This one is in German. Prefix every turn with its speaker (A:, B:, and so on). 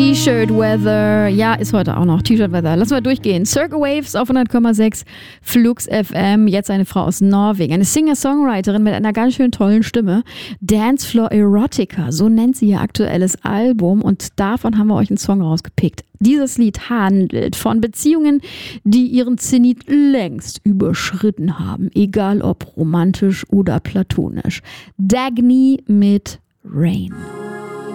A: T-Shirt Weather. Ja, ist heute auch noch T-Shirt Weather. Lassen wir durchgehen. Circle Waves auf 100,6 Flux FM. Jetzt eine Frau aus Norwegen. Eine Singer-Songwriterin mit einer ganz schön tollen Stimme. Dancefloor Erotica. So nennt sie ihr aktuelles Album. Und davon haben wir euch einen Song rausgepickt. Dieses Lied handelt von Beziehungen, die ihren Zenit längst überschritten haben. Egal ob romantisch oder platonisch. Dagny mit Rain.